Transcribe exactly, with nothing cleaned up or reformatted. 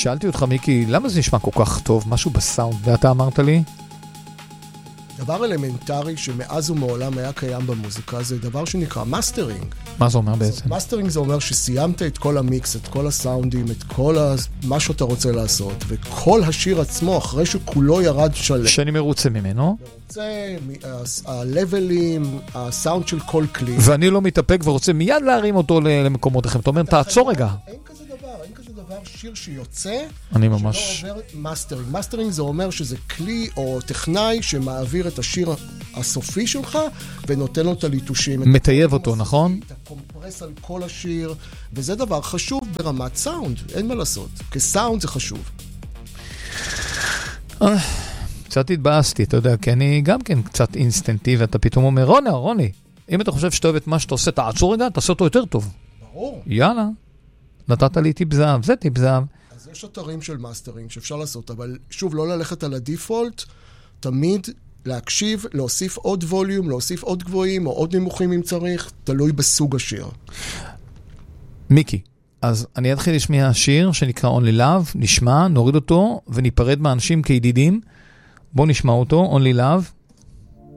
שאלתי אותך, מיקי, למה זה נשמע כל כך טוב, משהו בסאונד, ואתה אמרת לי? דבר אלמנטרי שמאז ומעולם היה קיים במוזיקה, זה דבר שנקרא מאסטרינג. מה זה אומר בעצם? מאסטרינג זה אומר שסיימת את כל המיקס, את כל הסאונדים, את כל ה... מה שאתה רוצה לעשות, וכל השיר עצמו, אחרי שכולו ירד שלם. שאני מרוצה ממנו. מרוצה, הלבלים, הסאונד של כל כלי. ואני לא מתאפק ורוצה מיד להרים אותו למקומות אחרים. אתה אומר, תעצור רגע. אין כזה דבר, אין כזה דבר, שיר שיוצא, אני ממש... שלא עובר מאסטרינג. מאסטרינג זה אומר שזה כלי או טכנאי שמעביר את השיר הסופי שלך, ונותן לו את הליטושים. מטייב אותו, נכון? את הקומפרס על כל השיר, וזה דבר חשוב ברמת סאונד, אין מה לעשות. כסאונד זה חשוב. קצת התבאסתי, אתה יודע, כי אני גם כן קצת אינסטנטי, ואתה פתאום אומר, רוני, רוני, אם אתה חושב שאתה אוהב את מה שאתה עושה, תעצור רגע, תעשה אותו יותר טוב. ברור. יאללה, נתת לי טיפ זהב, זה טיפ זהב. אז יש אתרים של מאסטרינג שאפשר לעשות, אבל שוב, לא ללכת על הדיפולט, תמיד להקשיב, להוסיף עוד ווליום, להוסיף עוד גבוהים או עוד נמוכים אם צריך, תלוי בסוג השיר. מיקי, אז אני אתחיל לשמיע שיר שנקרא Only Love, נשמע, נוריד אותו וניפרד מהאנשים כידידים. בוא נשמע אותו, Only Love.